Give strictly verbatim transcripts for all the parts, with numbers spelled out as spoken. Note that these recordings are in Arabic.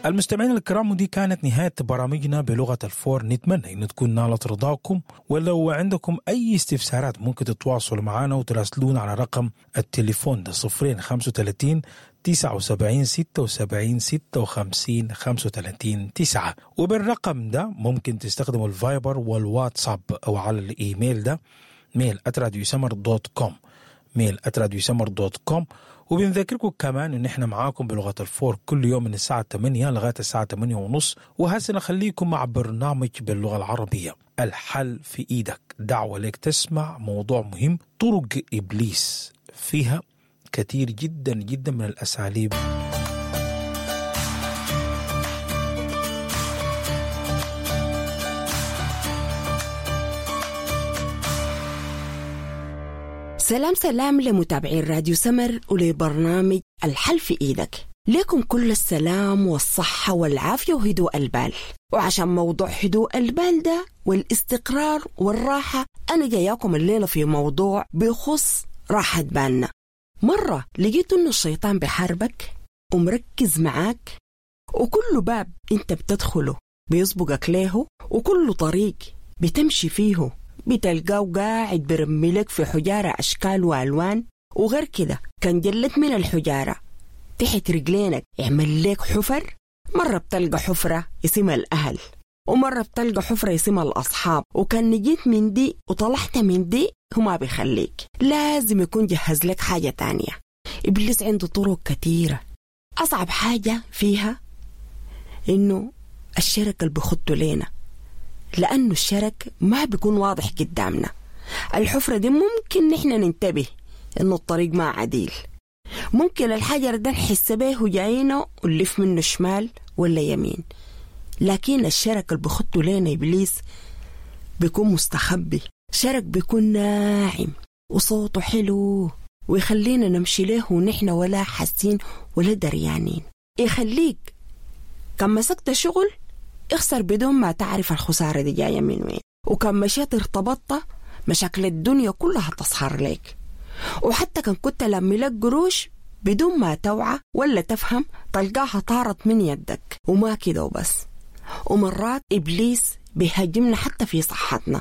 المستمعين الكرام، ودي كانت نهاية برامجنا بلغة الفور. نتمنى أن تكون نالت رضاكم، ولو عندكم أي استفسارات ممكن تتواصلوا معنا وتراسلونا على رقم التليفون ده صفرين خمسة وثلاثين تسعة وسبعين ستة وسبعين ستة وخمسين خمسة وثلاثين تسعة. وبالرقم ده ممكن تستخدموا الفايبر والواتساب أو على الإيميل ده ميل آت راديو سمر دوت كوم ميل آت راديو سمر دوت كوم. وبنذكركم كمان ان احنا معاكم بلغة الفور كل يوم من الساعة ثمانية لغاية الساعة ثمانية ونص، وهسه نخليكم مع برنامج باللغة العربية الحل في ايدك. دعوة لك تسمع موضوع مهم، طرق ابليس، فيها كثير جدا جدا من الاساليب. سلام سلام لمتابعين راديو سمر ولبرنامج الحل في إيدك. لكم كل السلام والصحة والعافية وهدوء البال. وعشان موضوع هدوء البال ده والاستقرار والراحة، أنا جاياكم الليلة في موضوع بيخص راحة بالنا. مرة لقيت إنه الشيطان بحاربك ومركز معاك، وكل باب أنت بتدخله بيسبقك له، وكل طريق بتمشي فيه بتلقاه قاعد برملك في حجارة أشكال وألوان. وغير كده كان جلت من الحجارة تحت رجلينك يعمل لك حفر. مرة بتلقى حفرة اسمها الأهل، ومرة بتلقى حفرة اسمها الأصحاب. وكان نجيت من دي وطلعت من دي، هما بيخليك لازم يكون جهز لك حاجة تانية. إبليس عنده طرق كتيرة. أصعب حاجة فيها إنه الشرك اللي بيخطوا لنا، لأنه الشرك ما بيكون واضح قدامنا. الحفرة دي ممكن نحن ننتبه إنه الطريق ما عديل، ممكن الحجر ده نحس به وجاينا ونلف منه شمال ولا يمين، لكن الشرك اللي بيخطوا لنا إبليس بيكون مستخبي. شرك بيكون ناعم وصوته حلو ويخلينا نمشي له ونحن ولا حاسين ولا دريانين. يخليك كم مسكت شغل اخسر بدون ما تعرف الخسارة دي جاية من وين، وكم مشيت ارتبطت مشاكل الدنيا كلها تصهر لك. وحتى كان كنت لمي لك قروش بدون ما توعى ولا تفهم تلقاها طارت من يدك. وما كده وبس، ومرات إبليس بيهاجمنا حتى في صحتنا،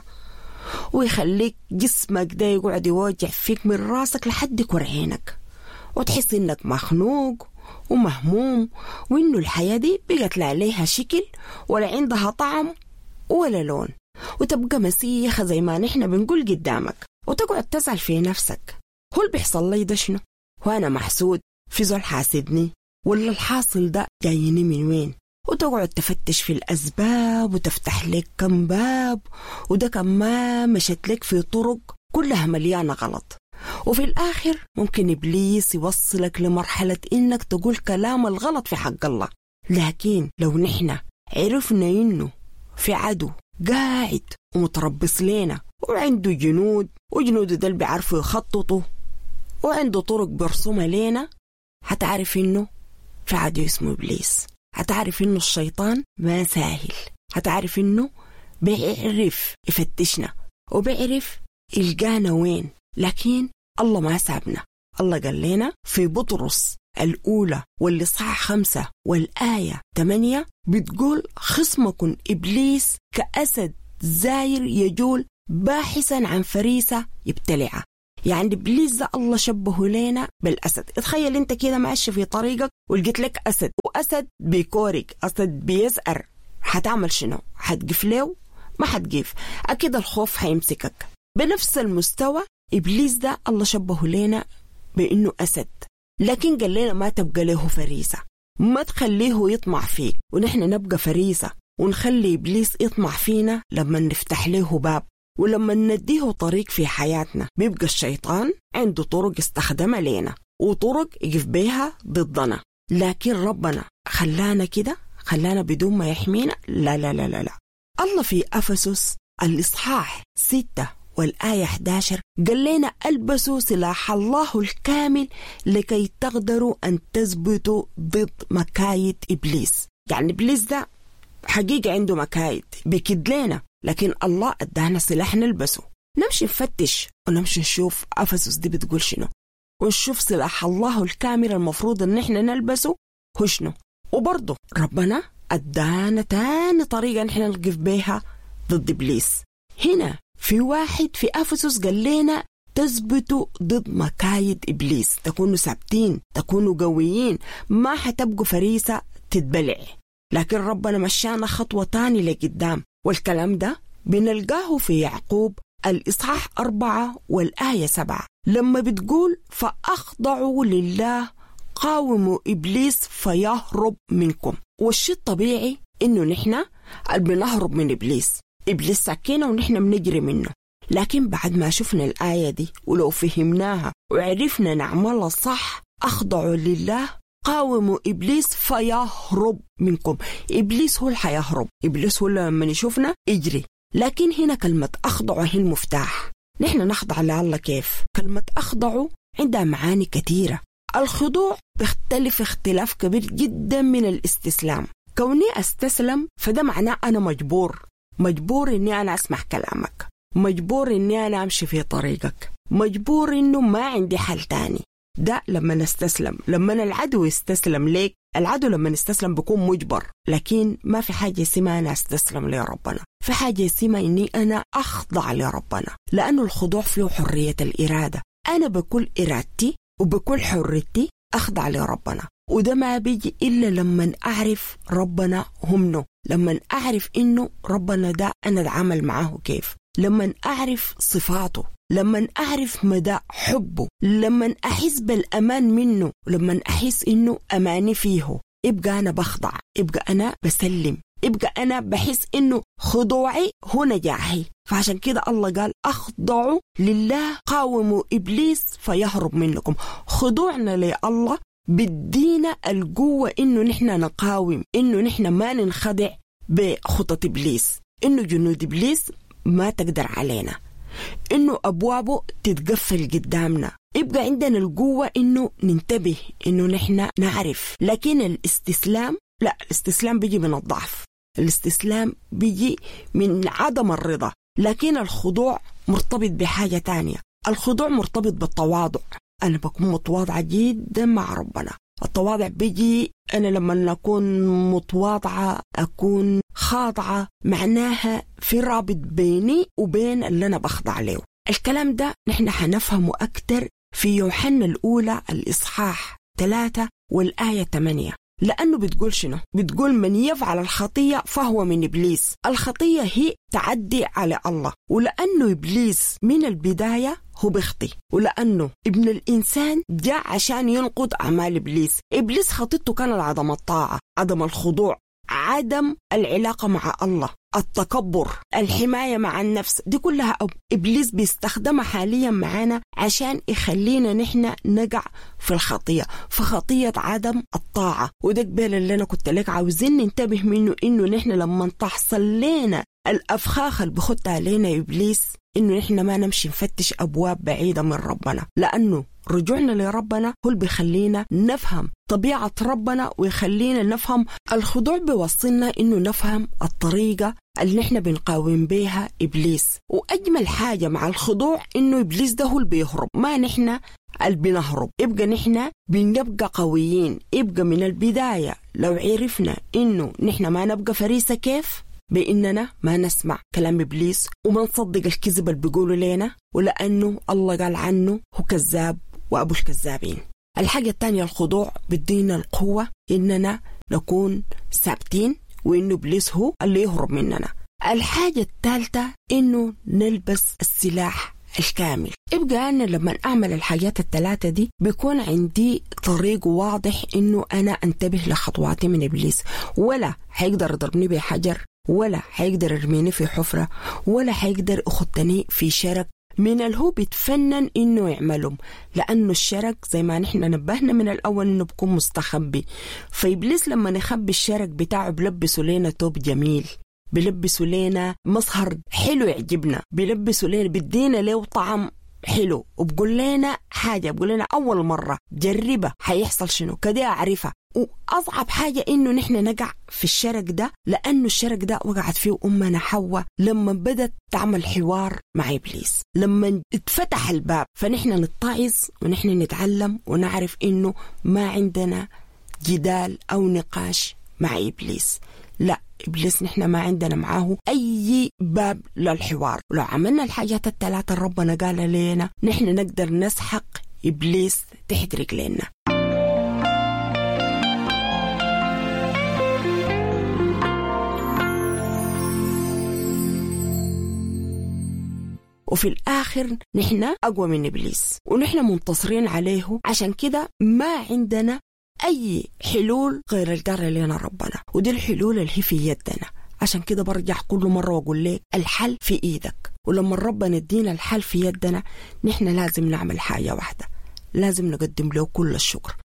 ويخليك جسمك ده يقعد يوجع فيك من راسك لحد كرعينك، وتحس إنك مخنوق ومهموم، وإنه الحياة دي بقت لا عليها شكل ولا عندها طعم ولا لون، وتبقى مسيخة زي ما نحن بنقول قدامك، وتقعد تسأل في نفسك هو اللي بيحصل لي ده شنو؟ وأنا محسود في زول حاسدني ولا الحاصل ده جايني من وين؟ وتقعد تفتش في الأسباب وتفتح لك كم باب، وده كمان مشت لك في طرق كلها مليانة غلط. وفي الآخر ممكن إبليس يوصلك لمرحلة إنك تقول كلام الغلط في حق الله. لكن لو نحن عرفنا إنه في عدو قاعد ومتربص لنا وعنده جنود، وجنوده ده اللي بيعرفوا يخططوا، وعنده طرق برسومة لنا، هتعرف إنه في عدو اسمه إبليس. هتعرف إنه الشيطان ما ساهل، هتعرف إنه بيعرف يفتشنا وبيعرف يلقانا وين. لكن الله ما سابنا. الله قال لنا في بطرس الأولى والإصحاح خمسة والآية ثمانية بتقول خصمكم إبليس كأسد زاير يجول باحثا عن فريسة يبتلعها. يعني إبليس ده الله شبهه لنا بالأسد. اتخيل انت كده ماشي في طريقك ولقيت لك أسد، وأسد بيكورك، أسد بيزأر، هتعمل شنو؟ هتقف له؟ ما هتقف، أكيد الخوف هيمسكك. بنفس المستوى إبليس ده الله شبهه لنا بأنه أسد، لكن قال لنا ما تبقى له فريسة، ما تخليه يطمع فيك، ونحن نبقى فريسة ونخلي إبليس يطمع فينا لما نفتح له باب ولما نديه طريق في حياتنا. بيبقى الشيطان عنده طرق استخدمها لنا وطرق يقف بيها ضدنا، لكن ربنا خلانا كده، خلانا بدون ما يحمينا. لا لا لا لا, لا. الله في أفسس الإصحاح ستة والآية إحدى عشر قال لنا ألبسوا سلاح الله الكامل لكي تقدروا أن تثبتوا ضد مكايد إبليس. يعني إبليس ده حقيقة عنده مكايد بيكد لنا، لكن الله أدانا سلاح نلبسه. نمشي نفتش ونمشي نشوف أفسس دي بتقول شنو، ونشوف سلاح الله الكامل المفروض أن احنا نلبسه هو شنو. وبرضه ربنا ادانا تاني طريقة نحن نقف بيها ضد إبليس. هنا في واحد في أفسس قال لنا تثبتوا ضد مكايد إبليس، تكونوا ثابتين، تكونوا قويين، ما حتبقوا فريسة تتبلع. لكن ربنا مشانا خطوة تاني لقدام، والكلام ده بنلقاه في يعقوب الإصحاح أربعة والآية سبعة لما بتقول فأخضعوا لله قاوموا إبليس فيهرب منكم. والشيء الطبيعي إنه نحن بنهرب من إبليس، إبليس ساكنة ونحن بنجري منه. لكن بعد ما شفنا الآية دي ولو فهمناها وعرفنا نعملها صح، أخضعوا لله قاوموا إبليس فيهرب منكم. إبليس هو اللي حيهرب، إبليس هو اللي لما يشوفنا يجري. لكن هنا كلمة أخضعوا هي المفتاح. نحن نخضع لله كيف؟ كلمة أخضعوا عندها معاني كثيرة. الخضوع بيختلف اختلاف كبير جدا من الاستسلام. كوني أستسلم فده معناه أنا مجبور، مجبور إني أنا أسمع كلامك، مجبور إني أنا أمشي في طريقك، مجبور إنه ما عندي حل تاني. ده لما نستسلم. لما العدو يستسلم ليك، العدو لما نستسلم بيكون مجبر. لكن ما في حاجة اسمها أنا أستسلم لربنا، في حاجة اسمها إني أنا أخضع لربنا، لأنه الخضوع فيه حرية الإرادة. أنا بكل إرادتي وبكل حريتي أخضع لربنا، وده ما بيجي إلا لما أعرف ربنا همنه، لما أعرف إنه ربنا ده أنا أتعامل معه كيف، لما أعرف صفاته، لما أعرف مدى حبه، لما أحس بالأمان منه، لما أحس إنه أماني فيه، يبقى أنا بخضع، يبقى أنا بسلم، يبقى أنا بحس إنه خضوعي هو نجاحي. فعشان كده الله قال أخضعوا لله قاوموا إبليس فيهرب منكم. خضوعنا لله بدينا القوة إنه نحن نقاوم، إنه نحن ما ننخدع بخطط إبليس، إنه جنود إبليس ما تقدر علينا، إنه أبوابه تتقفل قدامنا. يبقى عندنا القوة إنه ننتبه، إنه نحن نعرف. لكن الاستسلام لا، الاستسلام بيجي من الضعف، الاستسلام بيجي من عدم الرضا. لكن الخضوع مرتبط بحاجة تانية، الخضوع مرتبط بالتواضع. أنا بكون متواضعة جدا مع ربنا. التواضع بيجي أنا لما أكون متواضعة، أكون خاضعة، معناها في رابط بيني وبين اللي أنا بخضع له. الكلام ده نحن حنفهمه أكتر في يوحنا الأولى الإصحاح ثلاثة والآية ثمانية، لأنه بتقول شنو؟ بتقول من يفعل الخطية فهو من إبليس. الخطية هي تعدي على الله، ولأنه إبليس من البداية هو بيخطي، ولأنه ابن الإنسان جاء عشان ينقض أعمال إبليس. إبليس خطيته كان عدم الطاعة، عدم الخضوع، عدم العلاقة مع الله، التكبر، الحماية مع النفس. دي كلها إبليس بيستخدمها حاليا معنا عشان يخلينا نحن نقع في الخطية، في خطية عدم الطاعة. وده قبل اللي أنا كنت لك عاوزين ننتبه منه، إنه نحن لما تحصل لنا الأفخاخ اللي بخطها علينا إبليس، إنه نحن ما نمشي نفتش أبواب بعيدة من ربنا، لأنه رجوعنا لربنا هو اللي بيخلينا نفهم طبيعة ربنا، ويخلينا نفهم الخضوع. بيوصلنا إنه نفهم الطريقة اللي نحن بنقاوم بيها إبليس. وأجمل حاجة مع الخضوع إنه إبليس ده هو اللي بيهرب، ما نحن اللي بنهرب. يبقى نحن بنبقى قويين. يبقى من البداية لو عرفنا إنه نحن ما نبقى فريسة، كيف؟ بإننا ما نسمع كلام إبليس وما نصدق الكذب اللي بيقولوا لنا، ولأنه الله قال عنه هو كذاب وأبو الكذابين. الحاجة الثانية الخضوع بدينا القوة إننا نكون ثابتين، وإنه إبليس هو اللي يهرب مننا. الحاجة الثالثة إنه نلبس السلاح الكامل. يبقى أنا لما أعمل الحاجات الثلاثة دي بيكون عندي طريق واضح إنه أنا أنتبه لخطواتي من إبليس. ولا هيقدر يضربني بحجر، ولا هيقدر يرميني في حفرة، ولا هيقدر يخطني في شرك من اللي هو بيتفنن إنه يعملهم، لأنه الشرك زي ما نحن نبهنا من الأول إنه بيكون مستخبي. فإبليس لما نخبي الشرك بتاعه بلبسوا لنا توب جميل، بلبسوا لنا مظهر حلو يعجبنا، بلبسوا لنا بدينا له طعم حلو، وبقول لنا حاجة، بقول لنا أول مرة جربها حيحصل شنو كده أعرفها. وأصعب حاجة إنه نحن نقع في الشرك ده، لأنه الشرك ده وقعت فيه أمنا حواء لما بدت تعمل حوار مع إبليس. لما اتفتح الباب فنحن نتعظ ونحن نتعلم ونعرف إنه ما عندنا جدال أو نقاش مع إبليس. لا، إبليس نحن ما عندنا معاه أي باب للحوار. ولو عملنا الحاجات الثلاثة ربنا قال لنا نحن نقدر نسحق إبليس تحت رجلنا. وفي الآخر نحن أقوى من إبليس ونحن منتصرين عليه. عشان كده ما عندنا أي حلول غير القرر لنا ربنا، ودي الحلول اللي هي في يدنا. عشان كده برجع كل مرة وأقول لك الحل في إيدك. ولما ربنا يدينا الحل في يدنا نحن لازم نعمل حاجة واحدة، لازم نقدم له كل الشكر.